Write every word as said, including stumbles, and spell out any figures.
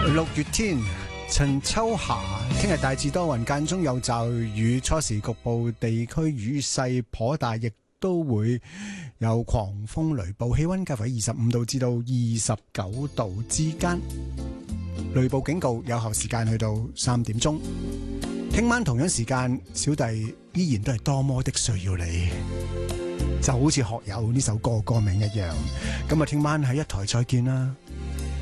六月天陳秋霞，聽日大致多雲，間中有驟雨，初時局部地區雨勢頗大，亦都會有狂風雷暴，氣溫介乎喺二十五度至到二十九度之間。雷暴警告有效時間去到三點鐘。聽晚同樣時間，小弟依然都係多麼的需要你，就好似學友呢首歌歌名一樣。咁啊，聽晚喺一台再見啦。